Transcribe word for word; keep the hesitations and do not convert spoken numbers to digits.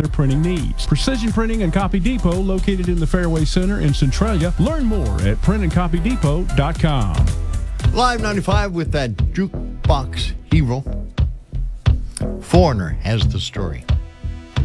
their printing needs. Precision Printing and Copy Depot, located in the Fairway Center in Centralia. Learn more at print and copy depot dot com. Live ninety-five with that jukebox hero. Foreigner has the story.